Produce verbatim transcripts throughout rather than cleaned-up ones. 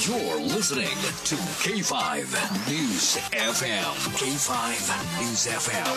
You're listening to K five News F M. K five News F M.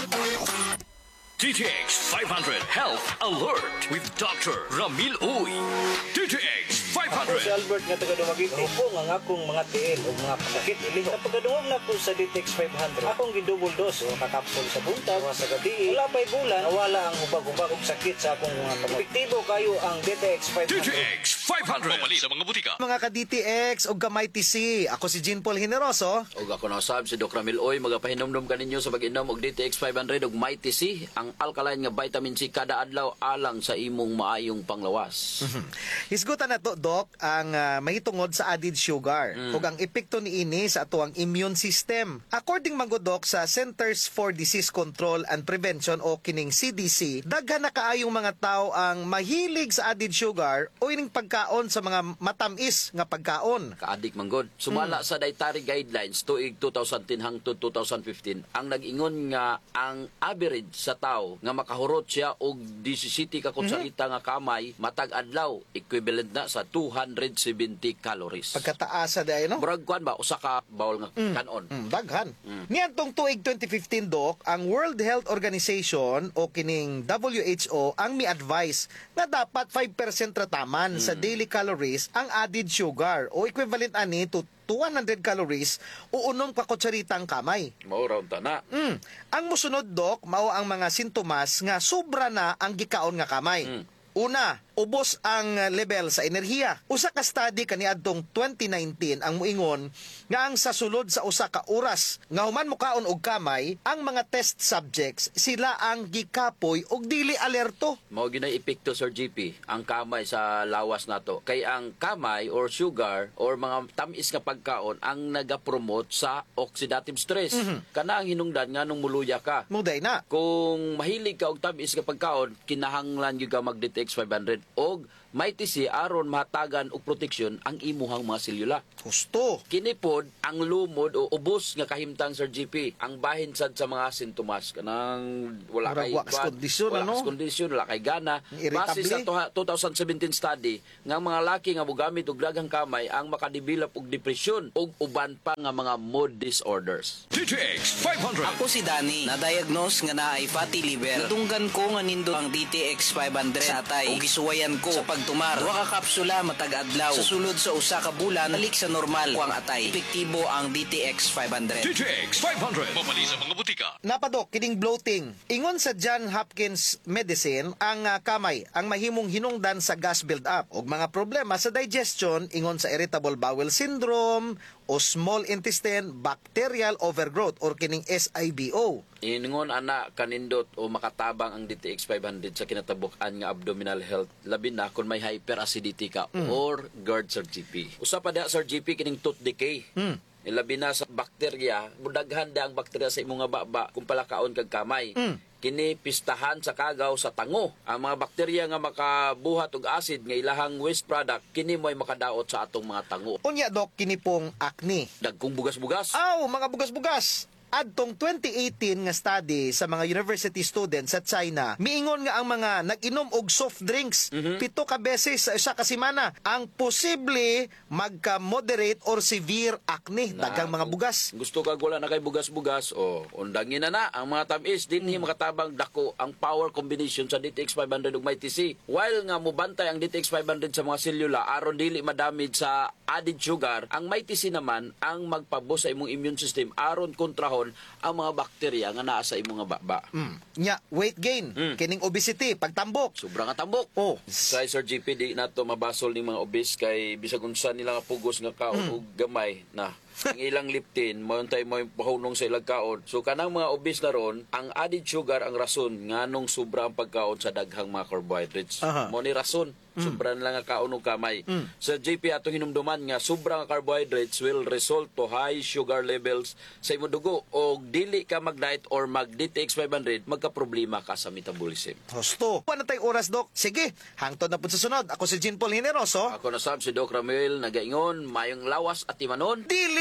D T X five hundred Health Alert with Doctor Ramil Uy. D T X five hundred. Ako si Albert nga taga-dumagit. Ako po nga akong mga tiil o mga pasakit iliho. Sa pagkadungog na po sa D T X five hundred, akong gidouble dose o kakapsol sa buntag, mga sa gabi. Wala pa'y bulan, nawala ang ubag-ubag o sakit sa akong mga kamay. Epektibo kayo ang D T X five hundred. D T X five hundred. Mamali sa mga butika. Mga ka-D T X o kamay T C, ako si Jean Paul Generoso. Og ako na sab si Doc Ramil Oy, magapahinomdom kaninyo sa pag-inom og D T X five hundred og Mighty C, ang alkaline nga vitamin C kada adlaw alang sa imong maayong panglawas. Hisgutan na to, Doc, ang uh, mahitungod sa added sugar Mm. ug ang epekto niini sa atuang immune system. According man gud, Doc, sa Centers for Disease Control and Prevention o kining C D C, daghan na kaayong mga tao ang mahilig sa added sugar o ining pagkaon sa mga matamis nga pagkaon. Kaadik man gud. Sumala sa dietary guidelines tuig two thousand ten hangtod two thousand fifteen, ang nag-ingon nga ang average sa tao nga makahurot siya og seventeen ka kutsarita nga kamay matag adlaw, equivalent na sa two hundred seventy calories. Pagkataasa day, no? Murag kuan ba usa ka bawol nga kanon. Mm, daghan. Mm. Niadtong tuig twenty fifteen, Doc, ang World Health Organization o kining W H O ang mi-advise na dapat five percent rataman sa daily calories ang added sugar o equivalent ani to two hundred calories o unom ka kutsaritang kamay. Mao raw ta na. Mm. Ang musunod, Doc, mao ang mga sintomas nga sobra na ang gikaon nga kamay. Mm. Una, ubos ang level sa enerhiya. Usa ka study kaniadtong twenty nineteen ang muingon nga ang sa sulod sa usa ka oras nga human mukaon og kamay, ang mga test subjects sila ang gikapoy og dili alerto. Mao ginay epekto, Sir G P, ang kamay sa lawas nato. Kay ang kamay or sugar or mga tamis nga pagkaon ang nagapromote sa oxidative stress. Mhm. Kana ang hinungdan nga nung muluya ka. Muday na. Kung mahilig ka og tamis nga pagkaon, kinahanglan gyud ka mag D T X five hundred og Mighty C aron mahatagan og proteksyon ang imuhang mga selula. Gusto. Kini pod ang lumod o ubos nga kahimtang, Sir G P, ang bahin sad sa mga sintomas kanang wala Murag kay wa kas kondisyon, wala ano? kas kondisyon, wala kay gana. Irritable. Base sa two thousand seventeen study nga mga laki nga mogamit og daghang kamay ang makadevelop og depresyon ug uban pa nga mga mood disorders. D T X five hundred. Ako si Danny, na-diagnose nga naay fatty liver. Natunggan ko nga nindo ang D T X five hundred sa atay ug gisuwayan ko sa pagtumar. Duha ka kapsula matag adlaw. Sa sulod sa usa ka bulan, balik sa normal ko ang atay. Epektibo ang D T X five hundred. D T X five hundred. Mamali sa mga butika. Napadok, kining bloating. Ingon sa John Hopkins Medicine, ang uh, kamay ang mahimong hinungdan sa gas build-up o mga problema sa digestion, ingon sa irritable bowel syndrome o small intestine bacterial overgrowth or kining S I B O. Ingon ana kanindot o makatabang ang D T X five hundred sa kinatabuk-an nga abdominal health, labi na kung may hyperacidity ka Mm. or GERD, Sir G P. Usa pa da, Sir G P, kining tooth decay. Mm. Labi na sa bakterya, budaghan da ang bakterya sa imong nga baba kung palakaon kag kamay. Mm. Kini pistahan sa kagaw sa tango. Ang mga bakterya nga makabuhat og acid nga ilahang waste product, kini mo'y makadaot sa atong mga tango. Unya, Doc, kini pong acne. Dagkong bugas-bugas. Aw, mga bugas-bugas. Adtong twenty eighteen nga study sa mga university students sa China, miingon nga ang mga nag-inom og soft drinks Mhm. pito ka beses sa isa ka semana ang posible magka-moderate or severe acne, Na, daghang mga kung bugas. Gusto ka wala na kay bugas-bugas, o undangin na na ang mga tamis din Mm. ni makatabang dako ang power combination sa D T X five hundred ug Mighty C. While nga mubantay ang D T X five hundred sa mga selula aron dili madamage sa added sugar, ang Mighty C naman ang magpabos sa imong immune system aron kontrahon ang mga bakterya nga naa sa imong nga baba. Mm. Nya, weight gain, Mm. kining obesity, pagtambok. Sobrang atambok. Oh. Kay Sir G P, di na to mabasol ni mga obese kay bisag unsa nila nga pugos nga kaon ug gamay na ang ilang liptin mo tay mo pahunong sa ilang kaon. So kanang mga obese na ron, ang added sugar ang rason nganong sobra ang pagkaon sa daghang mga carbohydrates. Aha. Mo ni rason. Sobra na lang nga kaon og kamay. Mm. Sa J P atong hinumduman nga sobra nga carbohydrates will result to high sugar levels sa imong dugo og dili ka mag-diet or mag-D T X five hundred magka-problema ka sa metabolism. Husto. Ano tayong oras, Doc? Sige, hangtod na po sa sunod. Ako si Jean Paul Generoso. Ako na sab si Doc Ramil nagaingon mayong lawas at imanon. Dili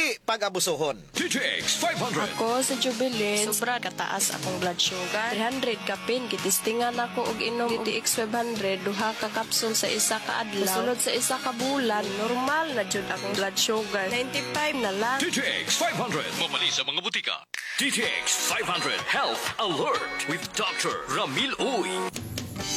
dili pag-abusohon. D T X five hundred. Ako sa Jubilin, sobra kataas akong blood sugar. three hundred kapin, gitistingan ako og inom D T X five hundred, duha ka kapsul sa isa ka adlaw. Sulod sa isa ka bulan, normal na jud akong blood sugar. ninety-five na lang. D T X five hundred. Mamali sa mga butika. D T X five hundred Health Alert with Doctor Ramil Uy.